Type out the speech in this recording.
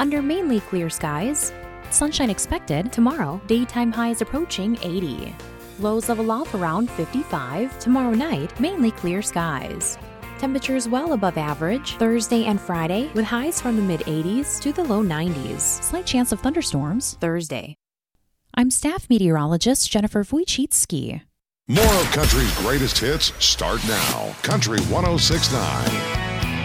under mainly clear skies. Sunshine expected tomorrow, daytime highs approaching 80. Lows level off around 55. Tomorrow night, mainly clear skies. Temperatures well above average Thursday and Friday, with highs from the mid-80s to the low 90s. Slight chance of thunderstorms Thursday. I'm staff meteorologist Jennifer Wojcicki. More of country's greatest hits start now. Country 106.9.